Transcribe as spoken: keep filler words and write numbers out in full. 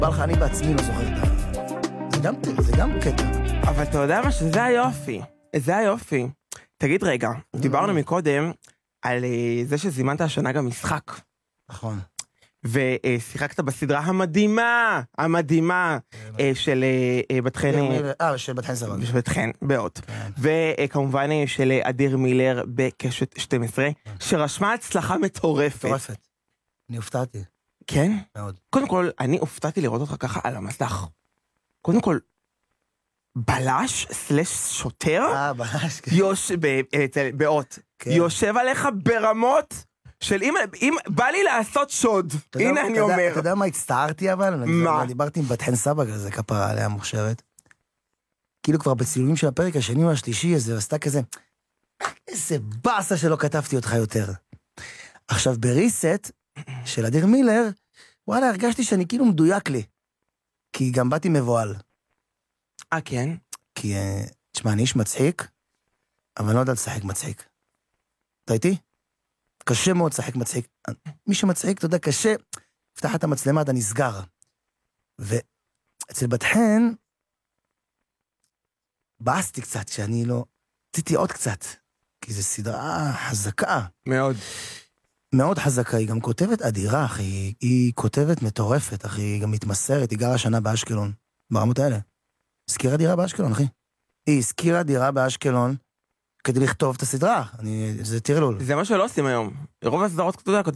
בא לך, אני בעצמי לא זוכר את זה. זה גם, זה גם קטע. אבל אתה יודע מה שזה היופי. זה היופי. תגיד רגע, דיברנו מקודם על זה שזימנת השנה גם משחק. נכון. ושיחקת בסדרה המדהימה, המדהימה של בת חן... אה, של בת חן סבג. של בת חן, באות. וכמובן של אדיר מילר בקשת שתים עשרה, שרשמה הצלחה מטורפת. מטורפת. אני הופתעתי. כן? מאוד. קודם כל, אני הופתעתי לראות אותך ככה על המסך. קודם כל, בלש סלש שוטר, אה, בלש. באות. יושב עליך ברמות... של אם, אם בא לי לעשות שוד, הנה אני אומר. אתה יודע מה הצטערתי אבל? מה? דיברתי עם בת חן סבג על זה כפרה עליה מוכשרת. כאילו כבר בצילומים של הפרק השני או השלישי, אז זה עשתה כזה, איזה בסה שלא כתבתי אותך יותר. עכשיו בריסט של אדיר מילר, וואלה, הרגשתי שאני כאילו מדויק לי. כי גם באתי מבועל. אה, כן? כי, תשמע, אני איש מצחיק, אבל אני לא יודע לשחק מצחיק. אתה איתי? קשה מאוד לשחק מצחיק. מי שמצחיק, אתה יודע, קשה, פתח את המצלמה, אתה נסגר. ואצל בת חן, באסתי קצת, שאני לא... רציתי עוד קצת, כי זו סדרה חזקה. מאוד. מאוד חזקה, היא גם כותבת אדירה, אחי. היא, היא כותבת מטורפת, אחי. היא גם מתמסרת, היא גרה שנה באשקלון. ברמות האלה. הזכירה דירה באשקלון, אחי. היא הזכירה דירה באשקלון, כדי לכתוב את הסדרה. אני, זה תירלול. זה מה שלא עושים היום. רוב הסדרות, אתה יודע,